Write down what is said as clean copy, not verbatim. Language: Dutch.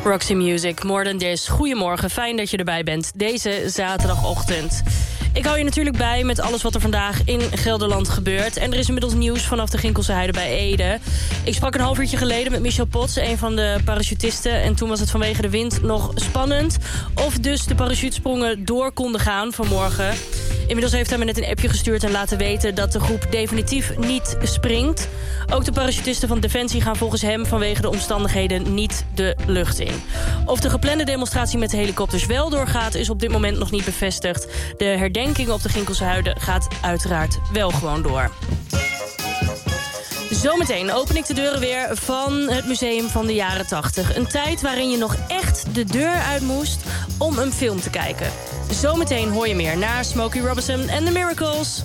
Roxy Music, More Than This. Goedemorgen, fijn dat je erbij bent deze zaterdagochtend. Ik hou je natuurlijk bij met alles wat er vandaag in Gelderland gebeurt. En er is inmiddels nieuws vanaf de Ginkelse Heide bij Ede. Ik sprak een half uurtje geleden met Michel Potts, een van de parachutisten. En toen was het vanwege de wind nog spannend of dus de parachutesprongen door konden gaan vanmorgen. Inmiddels heeft hij me net een appje gestuurd en laten weten dat de groep definitief niet springt. Ook de parachutisten van Defensie gaan volgens hem vanwege de omstandigheden niet de lucht in. Of de geplande demonstratie met de helikopters wel doorgaat is op dit moment nog niet bevestigd. De herdenking op de Ginkelse Heide gaat uiteraard wel gewoon door. Zometeen open ik de deuren weer van het Museum van de jaren 80. Een tijd waarin je nog echt de deur uit moest om een film te kijken. Zometeen hoor je meer naar Smokey Robinson en The Miracles.